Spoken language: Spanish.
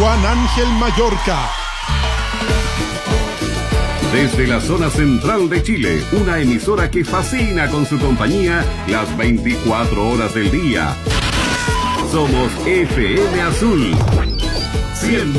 Juan Ángel Mayorga. Desde la zona central de Chile, una emisora que fascina con su compañía las 24 horas del día. Somos FM Azul 100.9.